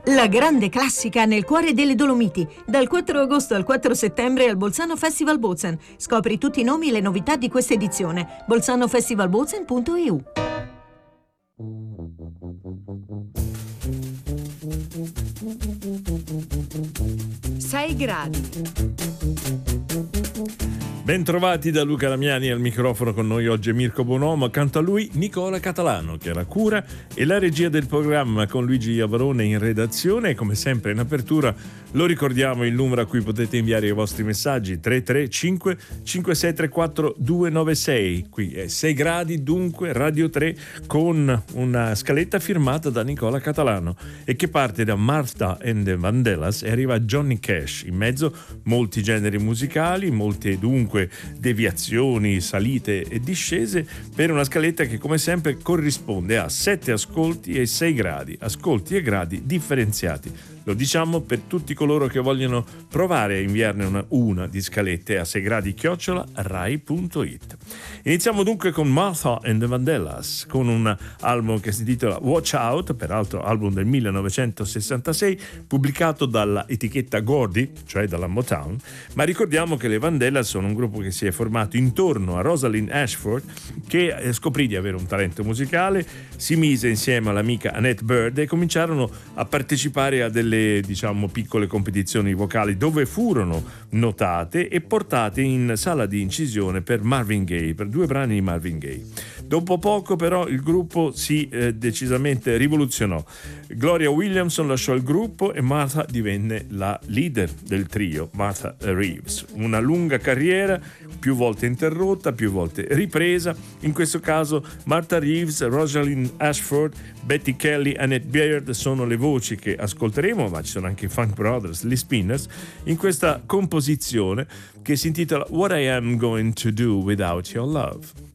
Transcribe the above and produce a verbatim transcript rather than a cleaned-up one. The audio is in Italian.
La grande classica nel cuore delle Dolomiti, dal quattro agosto al quattro settembre al Bolzano Festival Bozen. Scopri tutti i nomi e le novità di questa edizione. bolzano festival bozen punto e u. sei gradi. Bentrovati da Luca Damiani al microfono. Con noi oggi è Mirko Bonomo, accanto a lui Nicola Catalano, che è la cura e la regia del programma, con Luigi Iavarone in redazione. E come sempre in apertura lo ricordiamo il numero a cui potete inviare i vostri messaggi: tre tre cinque cinque sei tre quattro due nove sei. Qui è sei gradi, dunque Radio tre, con una scaletta firmata da Nicola Catalano e che parte da Martha and the Vandellas e arriva a Johnny Cash. In mezzo molti generi musicali, molte dunque deviazioni, salite e discese, per una scaletta che come sempre corrisponde a sette ascolti e sei gradi, ascolti e gradi differenziati. Lo diciamo per tutti coloro che vogliono provare a inviarne una, una di scalette a sei gradi chiocciola rai punto it. Iniziamo dunque con Martha and the Vandellas, con un album che si intitola Watch Out, peraltro album del millenovecentosessantasei, pubblicato dalla etichetta Gordy, cioè dalla Motown. Ma ricordiamo che le Vandellas sono un gruppo che si è formato intorno a Rosalind Ashford, che scoprì di avere un talento musicale, si mise insieme all'amica Annette Bird e cominciarono a partecipare a delle diciamo piccole competizioni vocali, dove furono notate e portate in sala di incisione per Marvin Gaye, per due brani di Marvin Gaye. Dopo poco però il gruppo si eh, decisamente rivoluzionò. Gloria Williamson lasciò il gruppo e Martha divenne la leader del trio, Martha Reeves. Una lunga carriera, più volte interrotta, più volte ripresa. In questo caso Martha Reeves, Rosalind Ashford, Betty Kelly, Annette Beard sono le voci che ascolteremo, ma ci sono anche i Funk Brothers, gli Spinners, in questa composizione che si intitola What I Am Going to Do Without Your Love.